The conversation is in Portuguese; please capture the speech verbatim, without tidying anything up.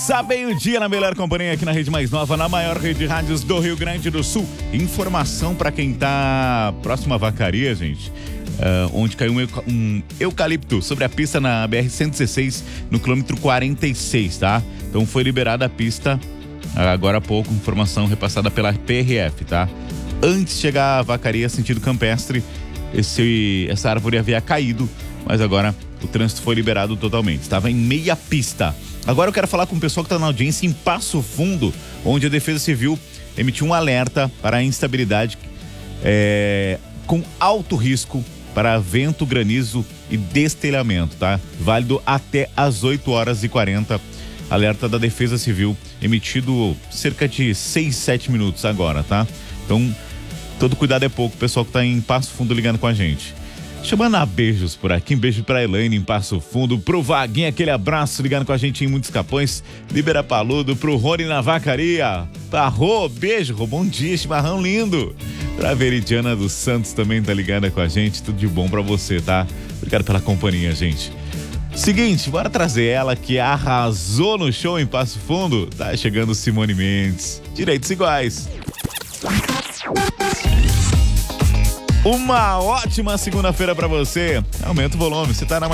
Sabem o dia na melhor companhia aqui na Rede Mais Nova, na maior rede de rádios do Rio Grande do Sul. Informação para quem tá próximo à Vacaria, gente. Uh, onde caiu um, euca- um eucalipto sobre a pista na B R cento e dezesseis, no quilômetro quarenta e seis, tá? Então foi liberada a pista agora há pouco, informação repassada pela P R F, tá? Antes de chegar a Vacaria, sentido Campestre, esse, essa árvore havia caído, mas agora o trânsito foi liberado totalmente. Estava em meia pista. Agora eu quero falar com o pessoal que está na audiência em Passo Fundo, onde a Defesa Civil emitiu um alerta para a instabilidade é, com alto risco para vento, granizo e destelhamento, tá? Válido até às oito horas e quarenta. Alerta da Defesa Civil, emitido cerca de seis, sete minutos agora, tá? Então, todo cuidado é pouco, o pessoal que tá em Passo Fundo ligando com a gente. Deixa eu mandar beijos por aqui, um beijo pra Elaine em Passo Fundo, pro Vaguinho, aquele abraço, ligando com a gente em Muitos Capões, Libera Paludo, pro Rony na Vacaria, pra Rô, beijo, Rô, bom dia, chimarrão lindo. Pra Veridiana dos Santos também tá ligada com a gente, tudo de bom pra você, tá? Obrigado pela companhia, gente. Seguinte, bora trazer ela que arrasou no show em Passo Fundo, tá chegando Simone Mendes, Direitos Iguais. Uma ótima segunda-feira pra você. Aumenta o volume, você tá na